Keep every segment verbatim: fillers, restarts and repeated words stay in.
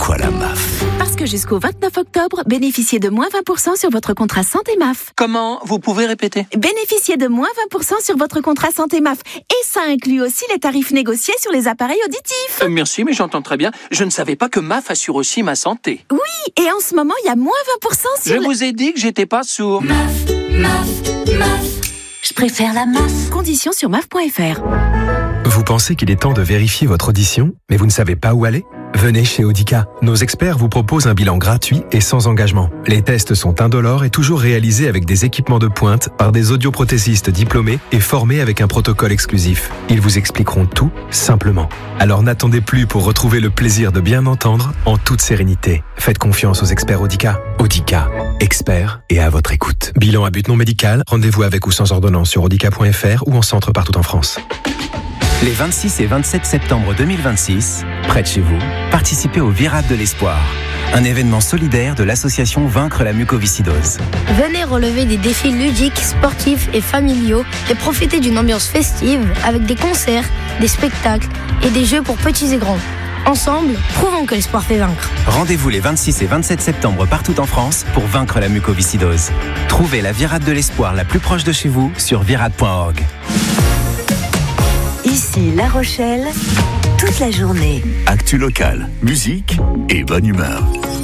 Pourquoi la M A F ? Parce que jusqu'au vingt-neuf octobre, bénéficiez de moins vingt pour cent sur votre contrat santé M A F. Comment ? Vous pouvez répéter ? Bénéficiez de moins vingt pour cent sur votre contrat santé M A F. Et ça inclut aussi les tarifs négociés sur les appareils auditifs. Euh, merci, mais j'entends très bien. Je ne savais pas que M A F assure aussi ma santé. Oui, et en ce moment, il y a moins vingt pour cent sur... Je le... vous ai dit que j'étais pas sourd. M A F, M A F, M A F. Je préfère la M A F. Conditions sur M A F point F R. Vous pensez qu'il est temps de vérifier votre audition, mais vous ne savez pas où aller ? Venez chez Audica. Nos experts vous proposent un bilan gratuit et sans engagement. Les tests sont indolores et toujours réalisés avec des équipements de pointe par des audioprothésistes diplômés et formés avec un protocole exclusif. Ils vous expliqueront tout simplement. Alors n'attendez plus pour retrouver le plaisir de bien entendre en toute sérénité. Faites confiance aux experts Audica. Audica, experts et à votre écoute. Bilan à but non médical, rendez-vous avec ou sans ordonnance sur audica point F R ou en centre partout en France. Les vingt-six et vingt-sept septembre deux mille vingt-six, près de chez vous, participez au Virade de l'Espoir, un événement solidaire de l'association Vaincre la mucoviscidose. Venez relever des défis ludiques, sportifs et familiaux et profiter d'une ambiance festive avec des concerts, des spectacles et des jeux pour petits et grands. Ensemble, prouvons que l'espoir fait vaincre. Rendez-vous les vingt-six et vingt-sept septembre partout en France pour vaincre la mucoviscidose. Trouvez la Virade de l'Espoir la plus proche de chez vous sur virade point org. Ici La Rochelle, toute la journée. Actu locale, musique et bonne humeur.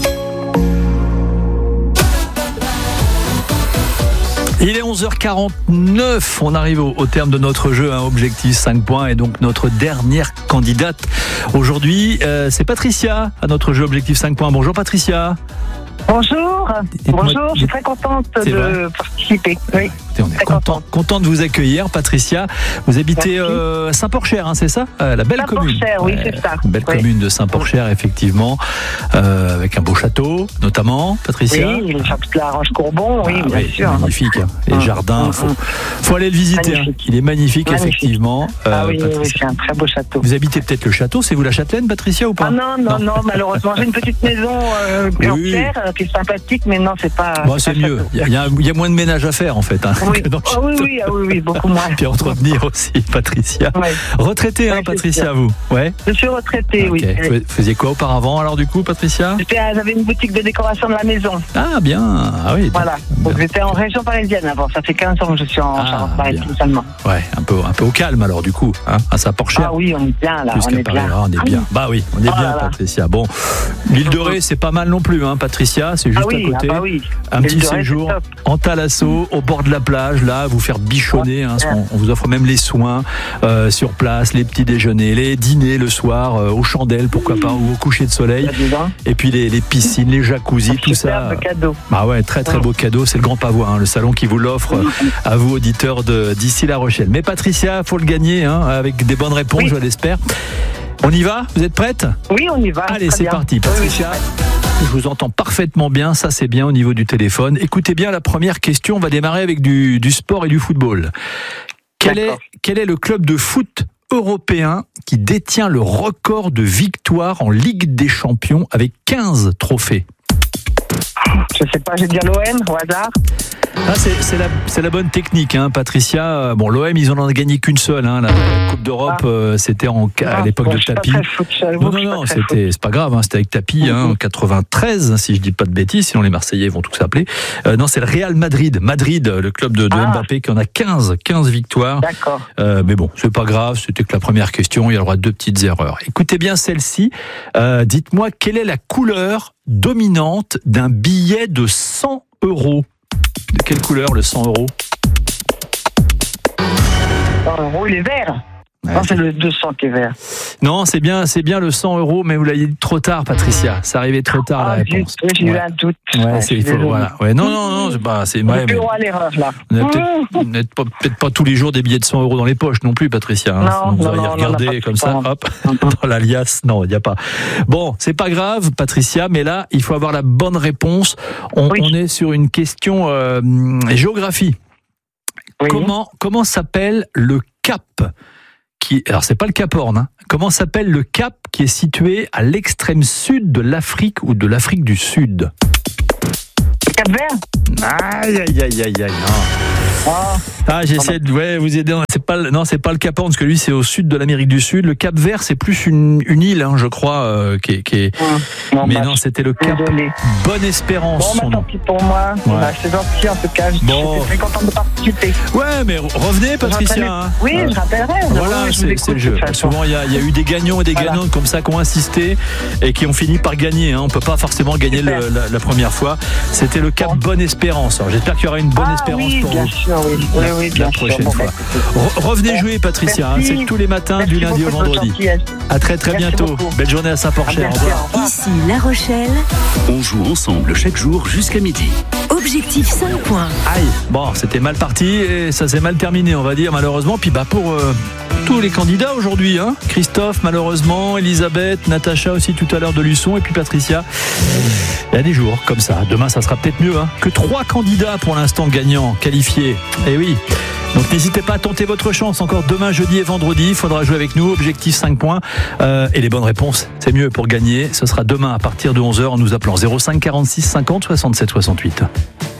Il est onze heures quarante-neuf, on arrive au, au terme de notre jeu, hein, objectif cinq points, et donc notre dernière candidate aujourd'hui, euh, c'est Patricia à notre jeu objectif cinq points. Bonjour Patricia. Bonjour, bonjour, je suis très contente de vrai participer. Oui. Écoutez, on est content, content de vous accueillir, Patricia. Vous habitez euh, Saint-Porcher, hein, c'est ça euh, La belle commune. Saint-Porcher, oui, c'est ça. Belle oui. commune de Saint-Porcher, effectivement, euh, avec un beau château, notamment, Patricia. Oui, le château de la Roche-Courbon, oui, ah, bien oui, sûr. Magnifique, hein. Les mmh. jardins, il faut, faut aller le visiter. Hein. Il est magnifique, magnifique. effectivement. Ah euh, oui, oui, c'est un très beau château. Vous habitez peut-être le château, c'est vous la Châtelaine, Patricia, ou pas? Ah non, non, non, non malheureusement, j'ai une petite maison euh, en oui. pierre euh, qui est sympathique, mais non, c'est pas. Bon, c'est, c'est mieux. Il y, y, y a moins de ménage à faire, en fait. Hein, oui. Ah, oui, oui, ah, oui, oui, beaucoup moins. Puis entretenir aussi, Patricia. Ouais. Retraitée, hein, ouais, Patricia, vous? Ouais. Je suis retraitée, okay. oui. Vous faisiez quoi auparavant, alors, du coup, Patricia? J'avais une boutique de décoration de la maison. Ah, bien. Ah oui. Voilà. Donc, j'étais en région parisienne avant. Ça fait quinze ans que je suis en ah, Charente-Maritime seulement. Ouais, un peu, un peu au calme, alors, du coup, hein, à Saint-Porcher. Ah oui, on est bien, là. Plus on est Paris, bien. Là, on est bien. Bah oui, on est oh bien, Patricia. Bon, l'île de Ré, c'est pas mal non plus, hein, Patricia. C'est juste ah oui, à côté. Ah bah oui. Un petit séjour en Thalasso, au bord de la plage, là, vous faire bichonner. Hein, on, on vous offre même les soins euh, sur place, les petits déjeuners, les dîners le soir, euh, aux chandelles, pourquoi pas, ou au coucher de soleil. Et puis les, les piscines, les jacuzzis, tout ça. Superbe cadeau. Bah ouais, très très beau cadeau. C'est le Grand Pavois, hein, le salon qui vous l'offre euh, à vous, auditeurs de, d'ici La Rochelle. Mais Patricia, faut le gagner, hein, avec des bonnes réponses, oui. je l'espère. On y va? Vous êtes prête? Oui, on y va. Allez, c'est bien. parti. Patricia, oui, je vous entends parfaitement bien. Ça, c'est bien au niveau du téléphone. Écoutez bien la première question. On va démarrer avec du, du sport et du football. Quel est, quel est le club de foot européen qui détient le record de victoires en Ligue des Champions avec quinze trophées? Je sais pas, je vais dire l'O M au hasard. Ah, c'est, c'est, la, c'est la bonne technique, hein, Patricia. Bon, l'O M, ils en ont gagné qu'une seule. Hein, la Coupe d'Europe, ah. euh, c'était en, à l'époque bon, de Tapi. Non, non, non, c'était, c'est pas grave. Hein, c'était avec Tapi, hein, en quatre-vingt-treize, si je dis pas de bêtises. Sinon, les Marseillais vont tous s'appeler. Euh, non, c'est le Real Madrid. Madrid, le club de, de ah. Mbappé, qui en a quinze, quinze victoires. D'accord. Euh, mais bon, c'est pas grave. C'était que la première question. Il y aura deux petites erreurs. Écoutez bien celle-ci. Euh, dites-moi, quelle est la couleur dominante d'un billet de cent euros? De quelle couleur le cent euros? cent euros, il est vert. Ouais, non, c'est le deux cents qui est vert. Non, c'est bien, c'est bien le cent euros, mais vous l'avez dit trop tard, Patricia. Ça arrivait trop tard, ah, la réponse. J'ai, j'ai ouais. eu un doute. Ouais, ouais c'est, il faut, voilà. Ouais, non, non, non, c'est pas, c'est, ouais, mais, à l'erreur, là. On n'a peut-être, peut-être, pas, peut-être pas tous les jours des billets de cent euros dans les poches non plus, Patricia. Hein. Non, vous non, auriez non, regardé non, comme ça, hop, dans l'alias. Non, il n'y a pas. Bon, c'est pas grave, Patricia, mais là, il faut avoir la bonne réponse. On, oui. on est sur une question euh, géographie. Oui. Comment, comment s'appelle le cap qui, alors c'est pas le Cap Horn, hein. Comment s'appelle le cap qui est situé à l'extrême sud de l'Afrique ou de l'Afrique du Sud? Cap Vert? Aïe, aïe, aïe, aïe, aïe, non. Ah, Ah, j'essaie de ouais, vous aider. C'est pas, le- non, c'est pas le Cap Horn, parce que lui, c'est au sud de l'Amérique du Sud. Le Cap Vert, c'est plus une, une île, hein, je crois, euh, qui est. Qui est... non, Mais bah, non, c'était le Cap désolé. Bonne Espérance. Bon, son bah, tant nom. pis pour moi. Ouais. Bah, c'est gentil, en tout cas. Je Bon. suis très contente de participer. Ouais, mais revenez, Je Patricia. rappelle- hein. Oui, Euh, je rappellerai. Voilà, Oui, je vous c'est écoute, c'est le de jeu. toute façon. Souvent, il y, a- il y a eu des gagnants et des Voilà. gagnantes comme ça qui ont insisté et qui ont fini par gagner. Hein. On peut pas forcément gagner Super. le- la, la première fois. C'était le Cap Bonne Espérance. Alors, j'espère qu'il y aura une bonne Ah, espérance oui, pour bien vous. sûr, oui. Oui, La- oui, la bien sûr. prochaine Bon, fois. bah, écoutez. Re- Revenez jouer, Patricia. hein. Merci. C'est tous les matins Merci du lundi au beaucoup de votre vendredi. gentillesse. À très très Merci bientôt. beaucoup. Belle journée à À Saint-Porcher. Au bientôt, revoir. au revoir. Ici La Rochelle, On joue ensemble chaque jour jusqu'à midi. objectif cinq points. Aïe, bon, c'était mal parti et ça s'est mal terminé, on va dire, malheureusement. Puis bah pour euh, tous les candidats aujourd'hui, hein. Christophe, malheureusement, Elisabeth, Natacha aussi tout à l'heure de Luçon et puis Patricia. Il y a des jours comme ça. Demain, ça sera peut-être mieux, hein. Que trois candidats pour l'instant gagnants, qualifiés. Eh oui. Donc n'hésitez pas à tenter votre chance encore demain, jeudi et vendredi. Il faudra jouer avec nous, objectif cinq points. Euh, et les bonnes réponses, c'est mieux pour gagner. Ce sera demain à partir de onze heures en nous appelant zéro cinq quarante-six cinquante soixante-sept soixante-huit.